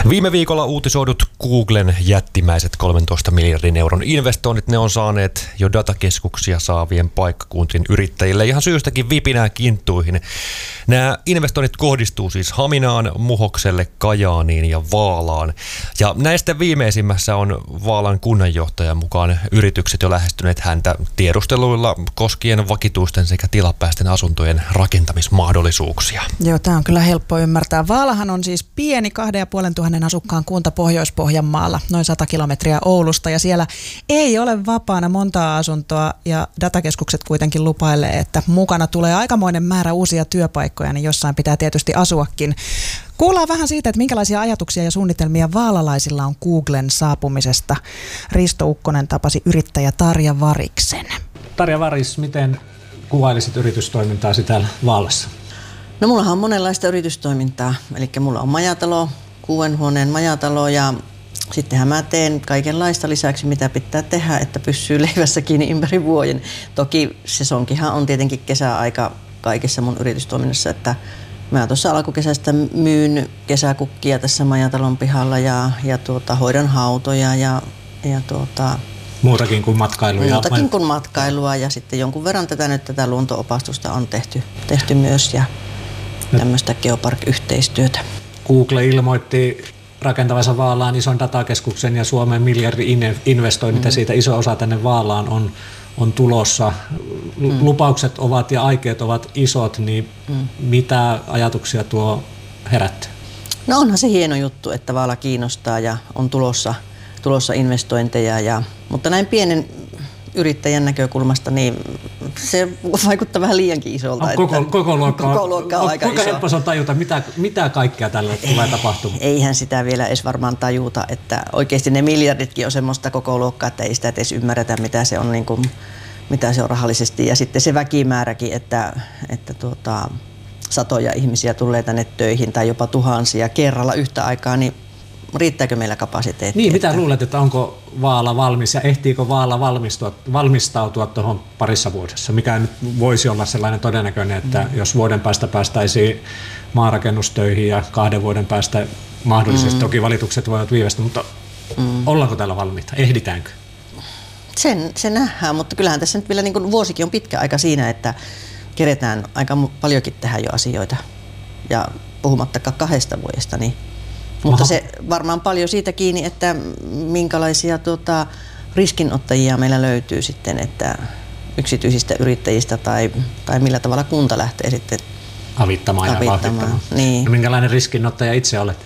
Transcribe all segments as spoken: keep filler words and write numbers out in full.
Viime viikolla uutisoidut Googlen jättimäiset kolmentoista miljardin euron investoinnit, ne on saaneet jo datakeskuksia saavien paikkakuntien yrittäjille ihan syystäkin vipinää kinttuihin. Nämä investoinnit kohdistuu siis Haminaan, Muhokselle, Kajaaniin ja Vaalaan. Ja näistä viimeisimmässä on Vaalan kunnanjohtajan mukaan yritykset jo lähestyneet häntä tiedusteluilla koskien vakituisten sekä tilapäisten asuntojen rakentamismahdollisuuksia. Joo, tämä on kyllä helppo ymmärtää. Vaalahan on siis pieni kahden ja puolen tuhannen asukkaan kunta Pohjois-Pohjanmaalla, noin sata kilometriä Oulusta, ja siellä ei ole vapaana montaa asuntoa, ja datakeskukset kuitenkin lupailee, että mukana tulee aikamoinen määrä uusia työpaikkoja, niin jossain pitää tietysti asuakin. Kuullaan vähän siitä, että minkälaisia ajatuksia ja suunnitelmia vaalalaisilla on Googlen saapumisesta. Risto Ukkonen tapasi yrittäjä Tarja Variksen. Tarja Varis, miten kuvailisit yritystoimintaasi täällä Vaalassa? No mullahan on monenlaista yritystoimintaa, eli mulla on majatalo, kuuden huoneen majatalo, ja sittenhän mä teen kaikenlaista lisäksi, mitä pitää tehdä, että pysyy leivässä kiinni ympäri vuoden. Toki sesonkihan on tietenkin kesäaika kaikessa mun yritystoiminnassa, että mä tuossa alkukesästä myyn kesäkukkia tässä majatalon pihalla ja, ja tuota, hoidan hautoja ja, ja tuota, Muutakin kuin matkailua. Muutakin kuin matkailua, ja sitten jonkun verran tätä nyt tätä luonto-opastusta on tehty, tehty myös ja tämmöistä Geopark-yhteistyötä. Google ilmoitti rakentavansa Vaalaan ison datakeskuksen ja Suomen miljardi investoinnit mm. ja siitä iso osa tänne Vaalaan on, on tulossa. Mm. Lupaukset ovat ja aikeet ovat isot, niin mm. mitä ajatuksia tuo herättää? No onhan se hieno juttu, että Vaala kiinnostaa ja on tulossa, tulossa investointeja, ja, mutta näin pienen yrittäjän näkökulmasta niin se vaikuttaa vähän liiankin isolta. No, koko, että koko luokka on, koko luokka on, on aika kuinka iso. helppo se on tajuta, mitä, mitä kaikkea tällä tulee tapahtumaan? Eihän sitä vielä edes varmaan tajuta, että oikeasti ne miljarditkin on semmoista koko luokkaa, että ei sitä edes ymmärretä, mitä se on, niin kuin, mitä se on rahallisesti. Ja sitten se väkimääräkin, että, että tuota, satoja ihmisiä tulee tänne töihin tai jopa tuhansia kerralla yhtä aikaa, niin riittääkö meillä kapasiteettia? Niin, mitä luulet, että onko Vaala valmis ja ehtiikö Vaala valmistautua tuohon parissa vuodessa? Mikä nyt voisi olla sellainen todennäköinen, että mm. jos vuoden päästä päästäisiin maarakennustöihin ja kahden vuoden päästä mahdollisesti, mm. toki valitukset voivat viivästä, mutta mm. ollaanko täällä valmiita? Ehditäänkö? Sen, se nähdään, mutta kyllähän tässä nyt vielä niin kuin vuosikin on pitkä aika siinä, että keretään aika paljonkin tehdä jo asioita, ja puhumattakaan kahdesta vuodesta, niin mutta Oho. se varmaan paljon siitä kiinni, että minkälaisia tuota, riskinottajia meillä löytyy sitten, että yksityisistä yrittäjistä tai, tai millä tavalla kunta lähtee sitten avittamaan ja vauhdittamaan. Niin. No, minkälainen riskinottaja itse olet?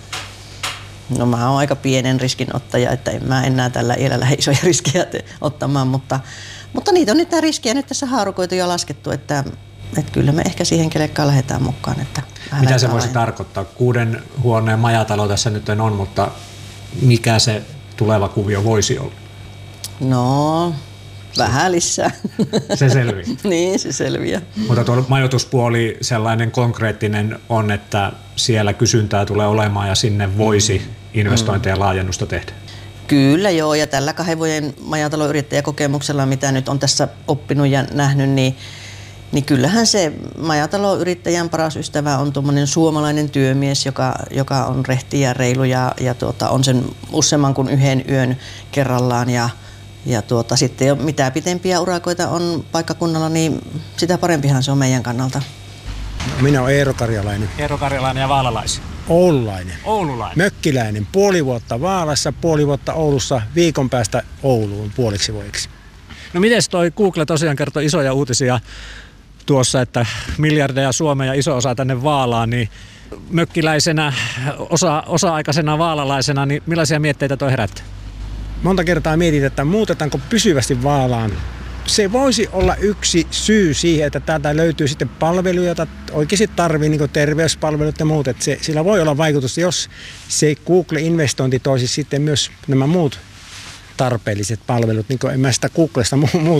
No mä oon aika pienen riskinottaja, että en mä enää tällä iällä lähde isoja riskejä ottamaan, mutta, mutta niitä on nyt nämä riskejä nyt tässä haarukoitu ja laskettu, että että kyllä me ehkä siihen kelekkaan lähdetään mukaan. Että mitä se voisi tarkoittaa? Kuuden huoneen majatalo tässä nyt on, mutta mikä se tuleva kuvio voisi olla? No, vähän lisää. Se selviää. Niin, se selviää. Mutta tuo majoituspuoli sellainen konkreettinen on, että siellä kysyntää tulee olemaan ja sinne voisi investointeja ja laajennusta tehdä. Kyllä joo, ja tällä kahden vuoden majataloyrittäjäkokemuksella, mitä nyt on tässä oppinut ja nähnyt, niin Niin kyllähän se majataloyrittäjän paras ystävä on tuommoinen suomalainen työmies, joka, joka on rehti ja reilu ja, ja tuota, on sen useamman kuin yhden yön kerrallaan. Ja, ja tuota, sitten jo mitä pitempiä urakoita on paikkakunnalla, niin sitä parempihan se on meidän kannalta. Minä olen Eero Karjalainen. Eero Karjalainen ja vaalalaisia. Oululainen. Oululainen. Mökkiläinen. Puoli vuotta Vaalassa, puoli vuotta Oulussa, viikon päästä Ouluun puoliksi vuodeksi. No miten toi Google tosiaan kertoi isoja uutisia tuossa, että miljardeja Suomeen ja iso osa tänne Vaalaan, niin mökkiläisenä, osa, osa-aikaisena vaalalaisena, niin millaisia mietteitä toi herättää? Monta kertaa mietit, että muutetaanko pysyvästi Vaalaan. Se voisi olla yksi syy siihen, että täältä löytyy sitten palveluja, joita oikeasti tarvii, niin kuin terveyspalvelut ja muut. Että se, sillä voi olla vaikutus, jos se Google-investointi toisi sitten myös nämä muut tarpeelliset palvelut, niin kuin en mä sitä Googlesta muu